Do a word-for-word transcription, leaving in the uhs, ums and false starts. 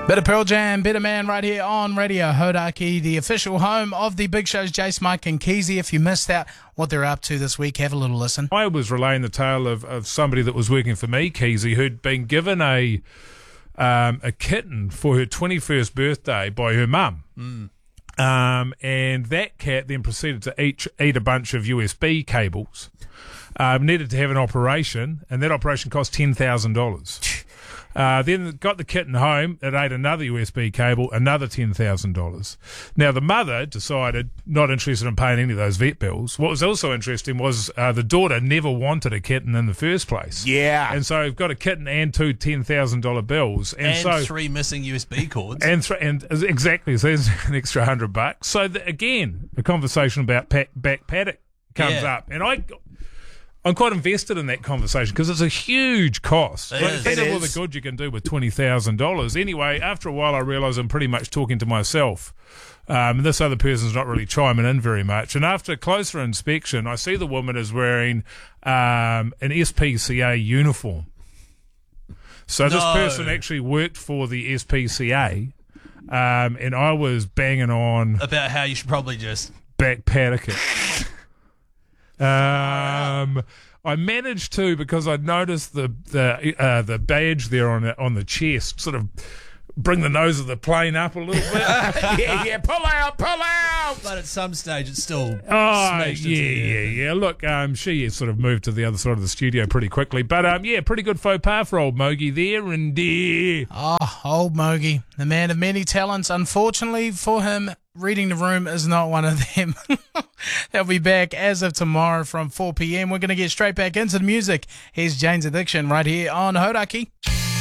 Bit of Pearl Jam, Better Man right here on Radio Hodaki, the official home of the big shows, Jace, Mike and Keezy. If you missed out what they're up to this week, have a little listen. I was relaying the tale of, of somebody that was working for me, Keezy, who'd been given a um, a kitten for her twenty-first birthday by her mum. Mm. Um, and that cat then proceeded to eat, eat a bunch of U S B cables, um, needed to have an operation, and that operation cost ten thousand dollars. Uh, then got the kitten home, it ate another U S B cable, another ten thousand dollars. Now, the mother decided not interested in paying any of those vet bills. What was also interesting was uh, the daughter never wanted a kitten in the first place. Yeah. And so you've got a kitten and two ten thousand dollars bills. And, And so, three missing U S B cords. And, th- and exactly, so there's an extra hundred bucks. So, the, again, a conversation about pa- back paddock comes Yeah. up. And I... I'm quite invested in that conversation because it's a huge cost. It Like, is. think It of all the is. good you can do with twenty thousand dollars. Anyway, after a while, I realise I'm pretty much talking to myself. Um, and this other person's not really chiming in very much. And after closer inspection, I see the woman is wearing um, an S P C A uniform. So this No. person actually worked for the S P C A, um, and I was banging on About how you should probably just... back paddock it. Um, I managed to, because I noticed the the uh, the badge there on the, on the chest, sort of bring the nose of the plane up a little bit. yeah, yeah, pull out, pull out! But at some stage, it's still Oh, smashed yeah, into the yeah, earth. yeah. Look, um, she sort of moved to the other side of the studio pretty quickly. But, um, yeah, pretty good faux pas for old Mogi there. And, uh, Oh, old Mogi, the man of many talents. Unfortunately for him, reading the room is not one of them. They'll be back as of tomorrow from four p.m. We're going to get straight back into the music. Here's Jane's Addiction right here on Hodaki.